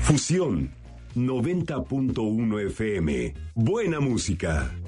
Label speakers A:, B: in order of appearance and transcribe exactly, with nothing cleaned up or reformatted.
A: Fusión noventa punto uno F M. Buena música.